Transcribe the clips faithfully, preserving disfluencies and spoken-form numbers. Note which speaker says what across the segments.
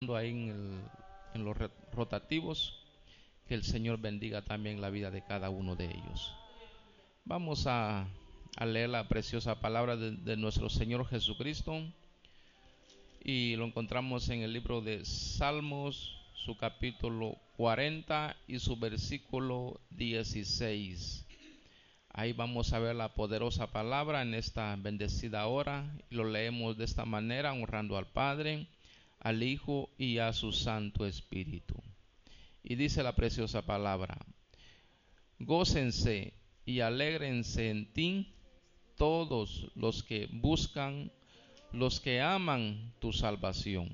Speaker 1: ahí en, el, en los rotativos. Que el Señor bendiga también la vida de cada uno de ellos. Vamos a, a leer la preciosa palabra de, de nuestro Señor Jesucristo, y lo encontramos en el libro de Salmos, su capítulo cuarenta y su versículo dieciséis. Ahí vamos a ver la poderosa palabra en esta bendecida hora, y lo leemos de esta manera, honrando al Padre, al Hijo y a su Santo Espíritu. Y dice la preciosa palabra: gócense y alégrense en ti todos los que buscan, los que aman tu salvación,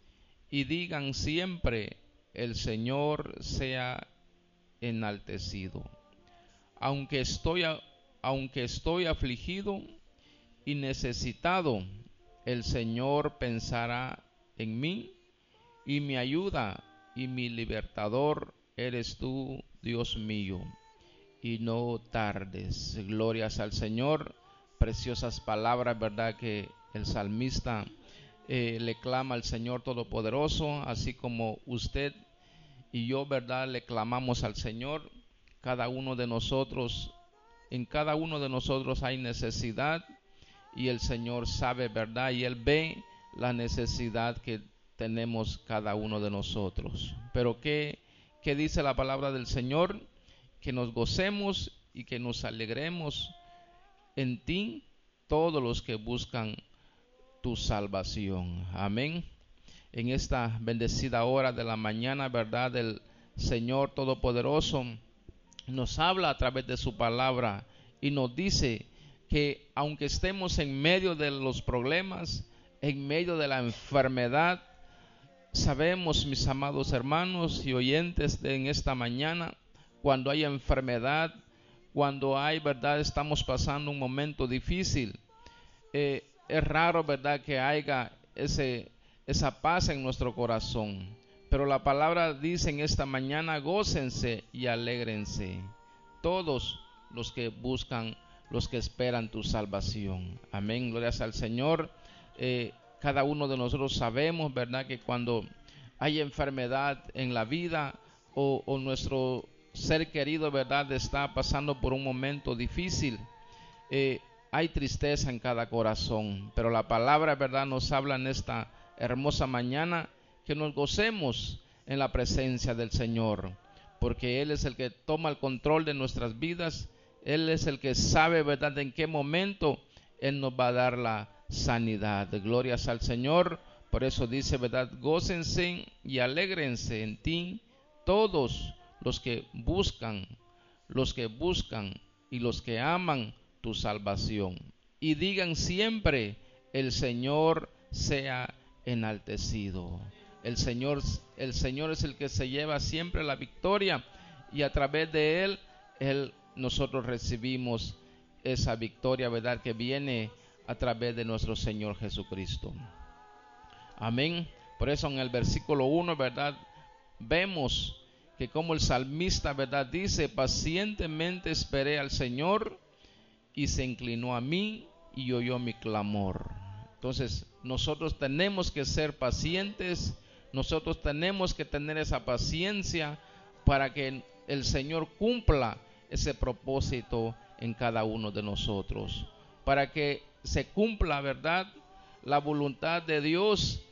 Speaker 1: y digan siempre: el Señor sea enaltecido. Aunque estoy, aunque estoy afligido y necesitado, el Señor pensará en mí, y mi ayuda y mi libertador eres tú, Dios mío, y no tardes. Glorias al Señor. Preciosas palabras, verdad, que el salmista eh, le clama al Señor Todopoderoso, así como usted y yo, verdad, le clamamos al Señor. Cada uno de nosotros, en cada uno de nosotros hay necesidad, y el Señor sabe, verdad, y Él ve la necesidad que tenemos cada uno de nosotros. Pero ¿qué, qué dice la palabra del Señor? Que nos gocemos y que nos alegremos en ti todos los que buscan tu salvación. Amén. En esta bendecida hora de la mañana, verdad, el Señor Todopoderoso nos habla a través de su palabra y nos dice que aunque estemos en medio de los problemas, en medio de la enfermedad, sabemos, mis amados hermanos y oyentes de en esta mañana, cuando hay enfermedad, cuando hay, verdad, estamos pasando un momento difícil, eh, es raro, verdad, que haya ese, esa paz en nuestro corazón. Pero la palabra dice en esta mañana: gócense y alégrense todos los que buscan, los que esperan tu salvación. Amén, glorias al Señor. Eh, cada uno de nosotros sabemos, verdad, que cuando hay enfermedad en la vida, o, o nuestro ser querido, verdad, está pasando por un momento difícil, eh, hay tristeza en cada corazón. Pero la palabra, verdad, nos habla en esta hermosa mañana que nos gocemos en la presencia del Señor, porque Él es el que toma el control de nuestras vidas. Él es el que sabe, verdad, en qué momento Él nos va a dar la sanidad. Glorias al Señor. Por eso dice, verdad, gócense y alégrense en ti todos los que buscan, los que buscan y los que aman tu salvación, y digan siempre: el Señor sea enaltecido. El Señor, el Señor es el que se lleva siempre la victoria, y a través de Él, Él nosotros recibimos esa victoria, verdad, que viene a través de nuestro Señor Jesucristo. Amén. Por eso en el versículo uno, verdad, vemos que como el salmista, verdad, dice: pacientemente esperé al Señor, y se inclinó a mí y oyó mi clamor. Entonces nosotros tenemos que ser pacientes, nosotros tenemos que tener esa paciencia para que el Señor cumpla ese propósito en cada uno de nosotros, para que se cumpla, verdad, la voluntad de Dios.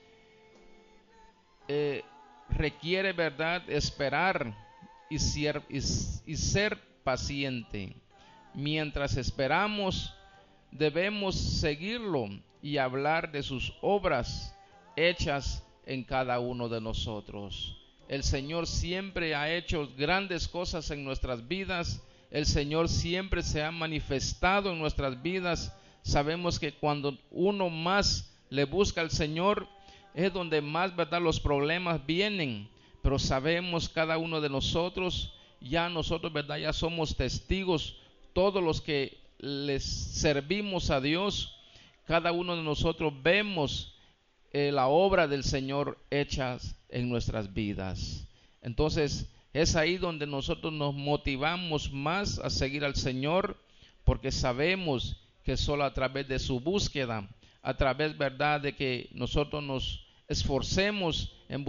Speaker 1: Eh, requiere, verdad, esperar y ser, y, y ser paciente. Mientras esperamos, debemos seguirlo y hablar de sus obras hechas en cada uno de nosotros. El Señor siempre ha hecho grandes cosas en nuestras vidas. El Señor siempre se ha manifestado en nuestras vidas. Sabemos que cuando uno más le busca al Señor, es donde más, verdad, los problemas vienen. Pero sabemos, cada uno de nosotros, ya nosotros, verdad, ya somos testigos. Todos los que les servimos a Dios, cada uno de nosotros vemos eh, la obra del Señor hecha en nuestras vidas. Entonces es ahí donde nosotros nos motivamos más a seguir al Señor, porque sabemos que solo a través de su búsqueda, a través, verdad, de que nosotros nos esforcemos en